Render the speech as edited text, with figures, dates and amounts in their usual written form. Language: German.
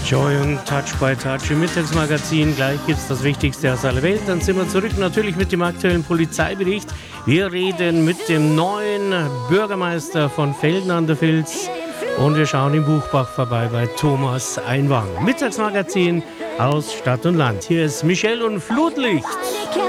Joy und Touch by Touch im Mittagsmagazin. Gleich gibt es das Wichtigste aus aller Welt. Dann sind wir zurück natürlich mit dem aktuellen Polizeibericht. Wir reden mit dem neuen Bürgermeister von Velden an der Vils. Und wir schauen im Buchbach vorbei bei Thomas Einwang. Mittagsmagazin aus Stadt und Land. Hier ist Michelle und Flutlicht.